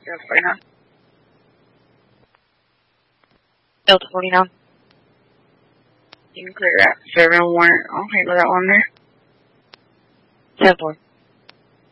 Delta 49. Delta 49. You can clear that. 7-1. Okay, got that one there. 10-4.